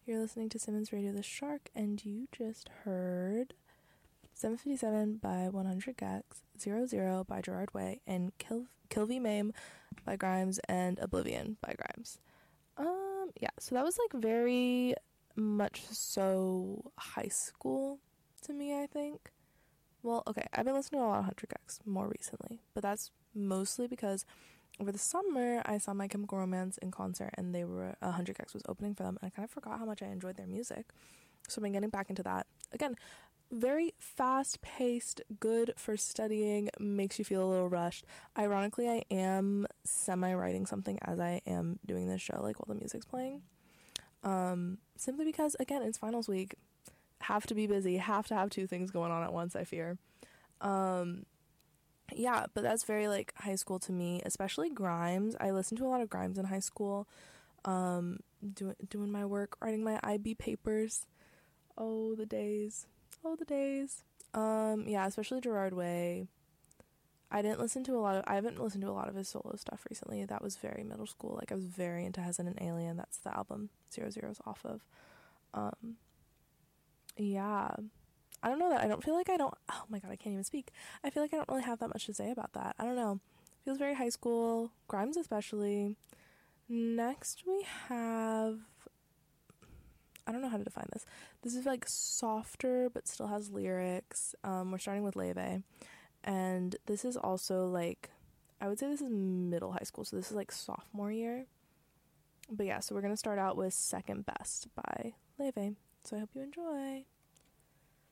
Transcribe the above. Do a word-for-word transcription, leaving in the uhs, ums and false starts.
You're listening to Simmons Radio The Shark, and you just heard seven fifty-seven by one hundred Gex, Zero Zero by Gerard Way, and Kill Kilvy Mame by Grimes, and Oblivion by Grimes. Um, yeah, so that was like very much so high school to me, I think. Well, okay, I've been listening to a lot of one hundred Gex more recently, but that's mostly because over the summer, I saw My Chemical Romance in concert, and they were one hundred Gex was opening for them, and I kind of forgot how much I enjoyed their music. So I've been getting back into that. Again, very fast-paced, good for studying, makes you feel a little rushed. Ironically, I am semi-writing something as I am doing this show, like while the music's playing. Um, simply because, again, it's finals week. Have to be busy, have to have two things going on at once, I fear. Um... Yeah, but that's very, like, high school to me, especially Grimes. I listened to a lot of Grimes in high school, um, do, doing my work, writing my I B papers. Oh, the days. Oh, the days. Um, yeah, especially Gerard Way. I didn't listen to a lot of, I haven't listened to a lot of his solo stuff recently. That was very middle school. Like, I was very into Hesitant Alien. That's the album Zero Zero's off of. Um, yeah. I don't know that I don't feel like I don't oh my god I can't even speak I feel like I don't really have that much to say about that. I don't know, feels very high school, Grimes especially. Next we have, I don't know how to define this. This is like softer but still has lyrics. Um we're starting with Leve, and this is also like, I would say this is middle high school, so this is like sophomore year. But yeah, so we're gonna start out with Second Best by Leve, so I hope you enjoy.